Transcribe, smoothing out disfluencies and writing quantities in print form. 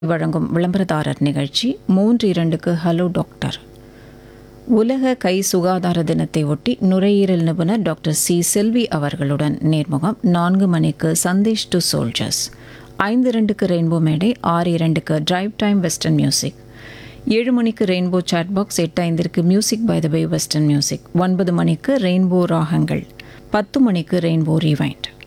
வழங்கும் விளம்பரதாரர் நிகழ்ச்சி 3:02க்கு ஹலோ டாக்டர். உலக கை சுகாதார தினத்தை ஒட்டி நுரையீரல் நிபுணர் டாக்டர் சி செல்வி அவர்களுடன் நேர்முகம். 4 மணிக்கு சந்தேஷ் டு சோல்ஜர்ஸ். 5:02க்கு ரெயின்போ மேடை. 6:02க்கு டிரைவ் டைம் வெஸ்டர்ன் மியூசிக். 7 மணிக்கு rainbow chat box. 8:05க்கு music by the pay western music. 9 மணிக்கு ரெயின்போ ராகங்கள். 10 மணிக்கு ரெயின்போ ரீவைண்ட்.